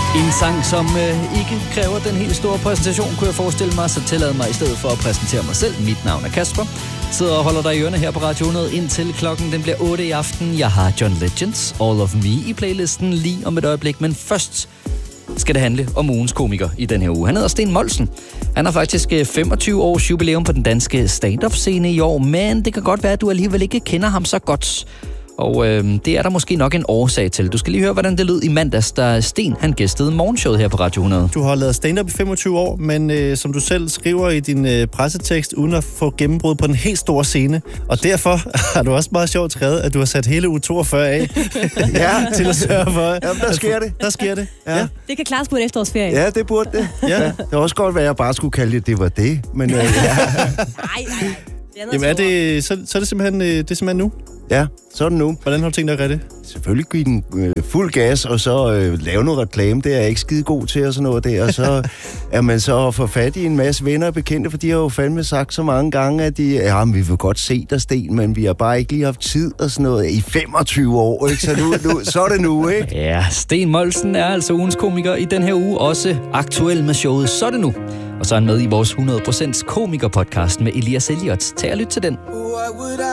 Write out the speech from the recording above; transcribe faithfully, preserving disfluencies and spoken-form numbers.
En sang, som øh, ikke kræver den helt store præsentation, kunne jeg forestille mig, så tillad mig i stedet for at præsentere mig selv. Mit navn er Kasper. Sidder og holder dig i ørene her på Radio hundrede indtil klokken den bliver otte i aften. Jeg har John Legends, All of Me i playlisten lige om et øjeblik, men først skal det handle om ugens komiker i den her uge. Han hedder Steen Moltzen. Han har faktisk femogtyve års jubilæum på den danske stand-up-scene i år, men det kan godt være, at du alligevel ikke kender ham så godt. Og øh, det er der måske nok en årsag til. Du skal lige høre, hvordan det lød i mandags, da Sten han gæstede morgenshowet her på Radio hundrede. Du har lavet stand-up i femogtyve år, men øh, som du selv skriver i din øh, pressetekst, uden at få gennembrud på den helt store scene. Og derfor har du også meget sjovt skrevet, at du har sat hele U toogfyrre af ja, til at sørge for. Jamen, der sker det. Der sker det, ja. ja. Det kan klares på en efterårsferie. Ja, det burde det. Ja. Det kan også godt være, at jeg bare skulle kalde det, det var det. Men, øh, ja. Nej, nej, nej. Jamen er det, så, så er det simpelthen, det er simpelthen nu? Ja, så er det nu. Hvordan har du tænkt dig at gøre det? Selvfølgelig give den øh, fuld gas, og så øh, lave noget reklame. Det er jeg ikke skide god til, og sådan noget der. Og så er man så få fat i en masse venner og bekendte, for de har jo fandme sagt så mange gange, at de, ja, men vi vil godt se dig, Sten, men vi har bare ikke lige haft tid og sådan noget i femogtyve år, ikke? Så, nu, nu, så er det nu, ikke? Ja, Steen Moltzen er altså ugens komiker i den her uge, også aktuel med showet Så er det nu. Og så er han med i vores hundrede procent komiker-podcast med Elias Elliot. Tag og lyt til den.